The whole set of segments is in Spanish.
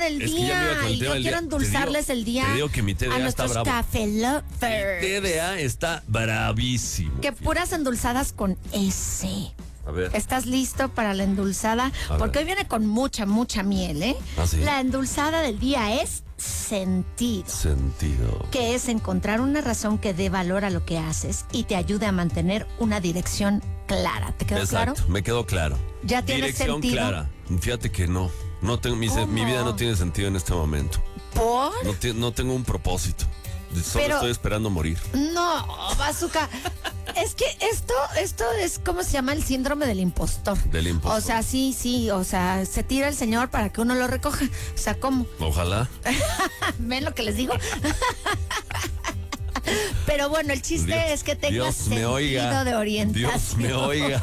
el Es que ya me iba día. con el Y yo tema del quiero día. endulzarles el día. Te digo que mi TDA a está nuestros bravo. café lovers. TDA está bravísimo. Que puras endulzadas con S. A ver. ¿Estás listo para la endulzada? A Porque ver. hoy viene con mucha miel, ¿eh? ¿Ah, sí? La endulzada del día es sentido. Sentido. Que es encontrar una razón que dé valor a lo que haces y te ayude a mantener una dirección clara. ¿Te quedó Exacto, claro? me quedó claro. ¿Ya tienes Dirección sentido? clara. Fíjate que no. No tengo, mi ¿Cómo? vida no tiene sentido en este momento. ¿Por? No tengo un propósito. Solo Pero- estoy esperando morir. No, Bazooka. Es que esto es como se llama el síndrome del impostor. Del impostor. O sea, sí, o sea, se tira el señor para que uno lo recoja. O sea, ¿cómo? Ojalá. ¿Ven lo que les digo? Pero bueno, el chiste Dios- es que tengas Dios me sentido oiga. de orientación. Dios me oiga.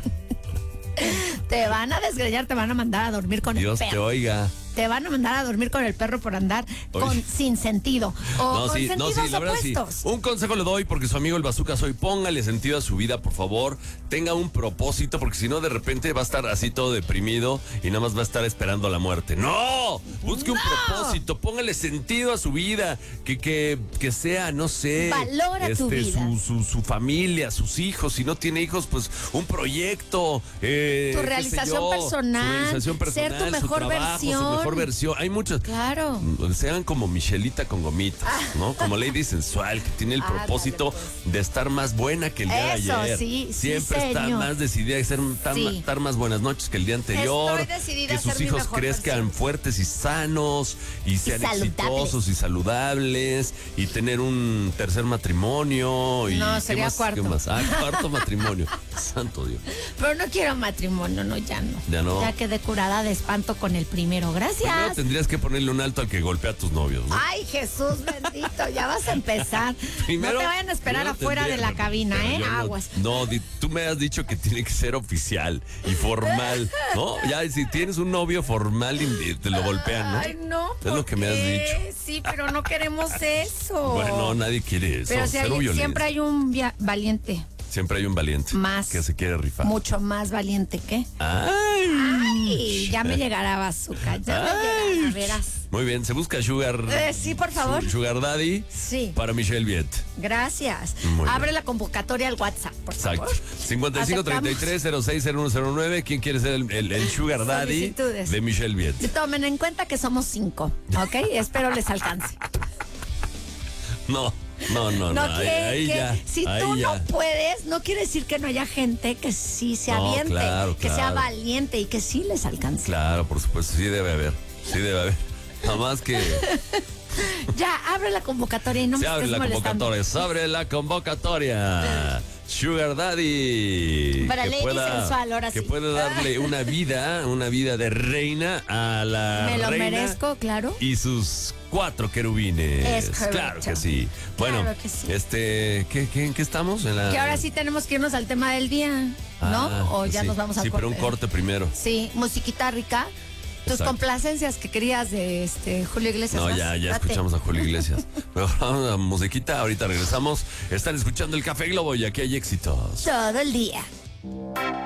Te van a desgreñar, te van a mandar a dormir con Dios el te perro. oiga. Te van a mandar a dormir con el perro por andar Oye. sin sentido. O con sentidos la verdad sí. opuestos. Un consejo le doy porque su amigo el Bazooka soy, póngale sentido a su vida, por favor. Tenga un propósito, porque si no, de repente va a estar así todo deprimido y nada más va a estar esperando la muerte. ¡No! Busque un propósito, póngale sentido a su vida. Que sea, no sé. Valora tu vida. Su familia, sus hijos. Si no tiene hijos, pues un proyecto. Tu realización personal, ser tu su mejor trabajo, su versión. mejor versión. Hay muchas. Claro. Sean como Michelita con gomitas, ¿no? Como Lady Sensual, que tiene el Ándale, propósito pues. de estar más buena que el día Eso, de ayer. sí, Siempre está señor. más decidida a estar más buenas noches que el día anterior. Estoy decidida que a ser sus mi hijos mejor crezcan versión. fuertes y sanos y sean saludables. exitosos y saludables y tener un tercer matrimonio. Y No, ¿qué sería más? cuarto. ¿Qué más? Ah, cuarto matrimonio. Santo Dios. Pero no quiero matrimonio, no, ya no. Ya no. Ya quedé curada de espanto con el primero. Primero Gracias. tendrías que ponerle un alto al que golpea a tus novios, ¿no? Ay, Jesús bendito, ya vas a empezar. Primero- no te vayan a esperar primero afuera tendría- de la cabina, pero ¿eh? yo no- Aguas. No, tú me has dicho que tiene que ser oficial y formal, ¿no? Ya, si tienes un novio formal y te lo golpean, ¿no? Ay, no. Es lo que me has ¿por qué? dicho. Sí, pero no queremos eso. Bueno, nadie quiere eso. Pero cero violencia. siempre hay un valiente, Siempre hay un valiente Más. que se quiere rifar. mucho más valiente que. Ay. Ay, ya me llegará Bazooka, ya me llegará, verás. Muy bien, se busca Sugar. Sí, por favor. Sugar Daddy Sí. para Michelle Viet. Gracias. Muy Abre bien. la convocatoria al WhatsApp, por Exacto. favor. 5533-060109. ¿Quién quiere ser el Sugar Daddy Solicitudes. de Michelle Viet? Tomen en cuenta que somos 5, ¿ok? Espero les alcance. No. Ahí ya. Si ahí tú ya. no puedes, no quiere decir que no haya gente que sí se No, aviente, claro, que sea claro. valiente y que sí les alcance. Claro, por supuesto, sí debe haber. Nada más que Ya, abre la convocatoria y no se me abre estés la molestando. convocatoria. Se abre la convocatoria. Sugar Daddy. Para Lady Sensual, ahora que sí. puede darle una vida de reina a la Me lo reina merezco, claro. y sus 4 querubines. Es correcto. Claro que sí. Bueno, Claro que sí. ¿en qué estamos? Que ahora sí tenemos que irnos al tema del día, ¿no? O ya sí. nos vamos a Sí, pero un corte primero. Sí, musiquita rica. Tus Exacto. complacencias que querías de Julio Iglesias. No, ¿vas? ya Date. escuchamos a Julio Iglesias. Mejor vamos a musiquita, ahorita regresamos. Están escuchando el Café Globo y aquí hay éxitos. Todo el día.